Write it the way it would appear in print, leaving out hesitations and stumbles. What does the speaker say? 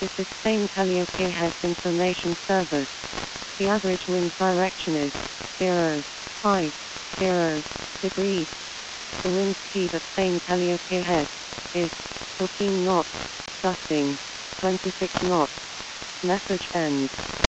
This is Spain Calliope Heads Information Service. The average wind direction is 0.50 degrees. The wind speed at Spain Calliope Head is 14 knots, gusting 26 knots. Message ends.